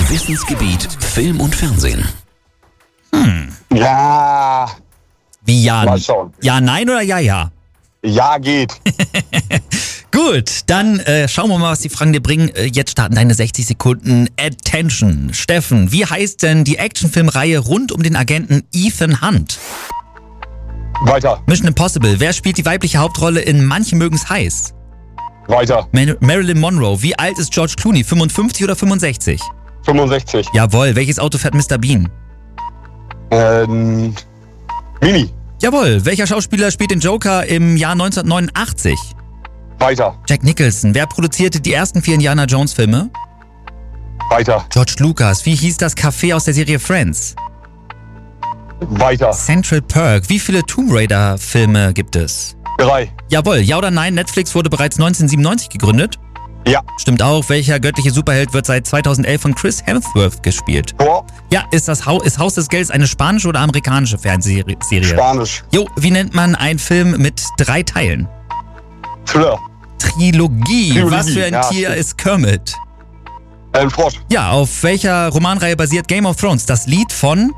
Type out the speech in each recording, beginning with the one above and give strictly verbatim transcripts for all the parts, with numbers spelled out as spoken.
Wissensgebiet Film und Fernsehen. Hm. Ja. Wie ja? Mal schauen. Ja, nein oder ja, ja? Ja, geht. Gut, dann äh, schauen wir mal, was die Fragen dir bringen. Äh, jetzt starten deine sechzig Sekunden. Attention. Steffen, wie heißt denn die Actionfilmreihe rund um den Agenten Ethan Hunt? Weiter. Mission Impossible. Wer spielt die weibliche Hauptrolle in Manche mögen's heiß? Weiter. Mar- Marilyn Monroe. Wie alt ist George Clooney? fünfundfünfzig oder fünfundsechzig? fünfundsechzig. Jawohl. Welches Auto fährt Mister Bean? Ähm, Mini. Jawohl. Welcher Schauspieler spielt den Joker im Jahr neunzehnhundertneunundachtzig? Weiter. Jack Nicholson. Wer produzierte die ersten vier Indiana Jones Filme? Weiter. George Lucas. Wie hieß das Café aus der Serie Friends? Weiter. Central Perk. Wie viele Tomb Raider Filme gibt es? Drei. Jawohl. Ja oder nein? Netflix wurde bereits neunzehnhundertsiebenundneunzig gegründet. Ja. Stimmt auch. Welcher göttliche Superheld wird seit zweitausendelf von Chris Hemsworth gespielt? Tor. Ja, ist das Haus, ist Haus des Geldes eine spanische oder amerikanische Fernsehserie? Spanisch. Jo, wie nennt man einen Film mit drei Teilen? Thriller. Trilogie. Trilogie, Was für ein ja, Tier stimmt. ist Kermit? Ein Frosch. Ja, auf welcher Romanreihe basiert Game of Thrones? Das Lied von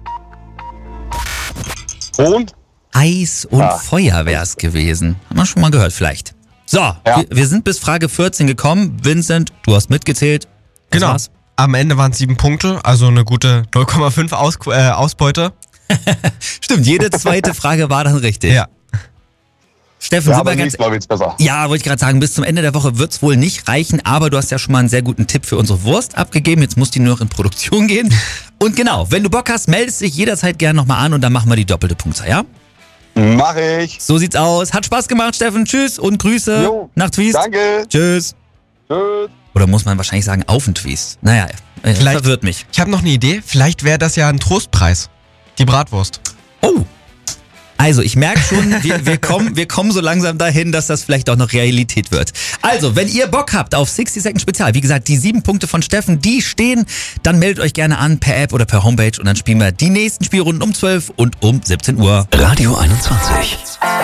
Und? Eis und Ah. Feuer wäre es gewesen. Haben wir schon mal gehört vielleicht. So, Ja. wir, wir sind bis Frage vierzehn gekommen. Vincent, du hast mitgezählt. Was Genau. war's? Am Ende waren es sieben Punkte, also eine gute null Komma fünf Aus, äh, Ausbeute. Stimmt, jede zweite Frage war dann richtig. Ja. Steffen, Ja, sind aber wir ganz... nächstes Mal wird's besser. Ja, wollte ich gerade sagen, bis zum Ende der Woche wird's wohl nicht reichen, aber du hast ja schon mal einen sehr guten Tipp für unsere Wurst abgegeben. Jetzt muss die nur noch in Produktion gehen. Und genau, wenn du Bock hast, meldest dich jederzeit gerne nochmal an und dann machen wir die doppelte Punktzahl, ja? Mach ich. So sieht's aus. Hat Spaß gemacht, Steffen. Tschüss und Grüße Jo. nach Twist. Danke. Tschüss. Tschüss. Oder muss man wahrscheinlich sagen, auf den Twist? Naja, äh, Vielleicht- verwirrt mich. Ich habe noch eine Idee, vielleicht wäre das ja ein Trostpreis. Die Bratwurst. Oh. Also, ich merke schon, wir, wir, kommen, wir kommen so langsam dahin, dass das vielleicht auch noch Realität wird. Also, wenn ihr Bock habt auf sechzig Second Spezial, wie gesagt, die sieben Punkte von Steffen, die stehen, dann meldet euch gerne an per App oder per Homepage und dann spielen wir die nächsten Spielrunden um zwölf und um siebzehn Uhr. Radio einundzwanzig.